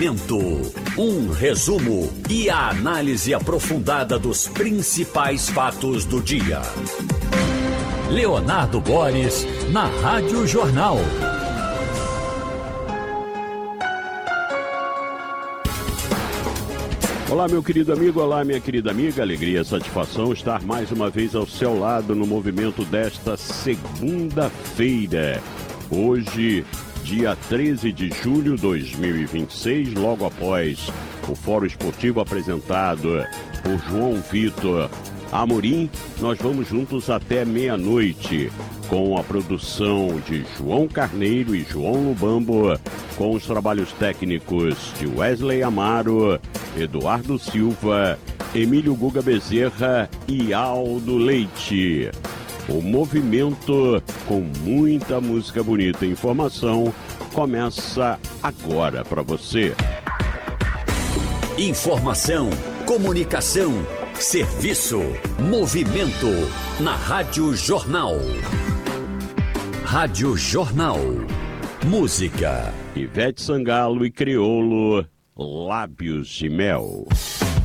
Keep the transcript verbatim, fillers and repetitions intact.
Movimento. Um resumo e a análise aprofundada dos principais fatos do dia. Leonardo Boris, na Rádio Jornal. Olá, meu querido amigo, olá, minha querida amiga. Alegria, satisfação estar mais uma vez ao seu lado no movimento desta segunda-feira. Hoje, dia treze de julho de dois mil e vinte e seis, logo após o Fórum Esportivo apresentado por João Vitor Amorim, nós vamos juntos até meia-noite com a produção de João Carneiro e João Lubambo, com os trabalhos técnicos de Wesley Amaro, Eduardo Silva, Emílio Guga Bezerra e Aldo Leite. O movimento, com muita música bonita e informação, começa agora para você. Informação, comunicação, serviço, movimento na Rádio Jornal. Rádio Jornal. Música. Ivete Sangalo e Criolo, Lábios de Mel.